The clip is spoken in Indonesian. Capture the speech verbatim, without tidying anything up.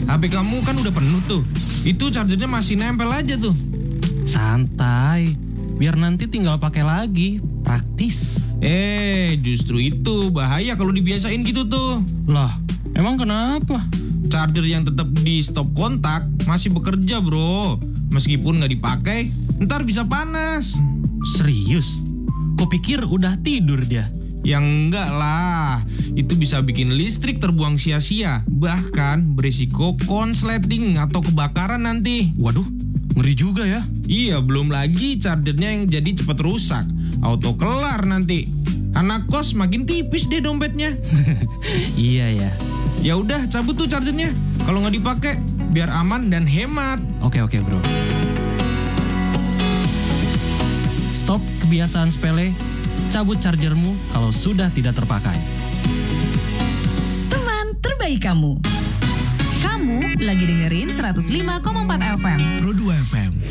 H P kamu kan udah penuh tuh. Itu chargernya masih nempel aja tuh. Santai, biar nanti tinggal pakai lagi, praktis. Eh, justru itu bahaya kalau dibiasain gitu tuh. Lah, emang kenapa? Charger yang tetap di stop kontak masih bekerja bro. Meskipun nggak dipakai, ntar bisa panas. Serius? Kok pikir udah tidur dia? Yang enggak lah, itu bisa bikin listrik terbuang sia-sia. Bahkan berisiko konsleting atau kebakaran nanti. Waduh, ngeri juga ya. Iya, belum lagi chargernya yang jadi cepat rusak. Auto kelar nanti. Anak kos makin tipis deh dompetnya. Iya ya. Ya udah, cabut tuh chargernya. Kalau nggak dipakai, biar aman dan hemat. Oke oke bro. Stop kebiasaan sepele. Cabut chargermu kalau sudah tidak terpakai. Teman terbaik kamu. Kamu lagi dengerin seratus lima koma empat F M. Pro dua F M.